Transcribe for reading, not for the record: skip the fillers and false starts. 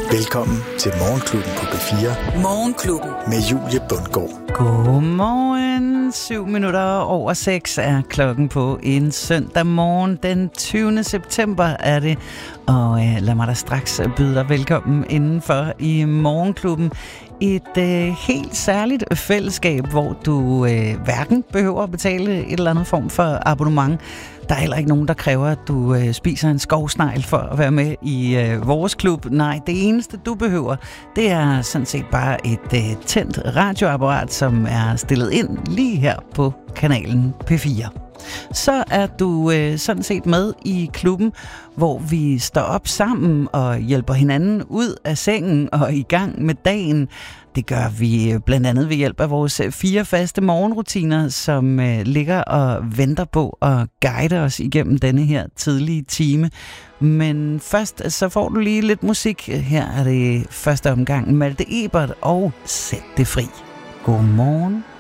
Velkommen til Morgenklubben på B4. Morgenklubben. Med Julie Bundgaard. Godmorgen. 7:07 er klokken på en søndag morgen. Den 20. september er det. Og lad mig da straks byde dig velkommen indenfor i Morgenklubben. Et helt særligt fællesskab, hvor du hverken behøver at betale et eller andet form for abonnement. Der er heller ikke nogen, der kræver, at du spiser en skovsnegl for at være med i vores klub. Nej, det eneste, du behøver, det er sådan set bare et tændt radioapparat, som er stillet ind lige her på kanalen P4. Så er du sådan set med i klubben, hvor vi står op sammen og hjælper hinanden ud af sengen og i gang med dagen. Det gør vi blandt andet ved hjælp af vores 4 faste morgenrutiner, som ligger og venter på at guide os igennem denne her tidlige time. Men først så får du lige lidt musik. Her er det første omgang Malte Ebert og Sæt det fri. God morgen.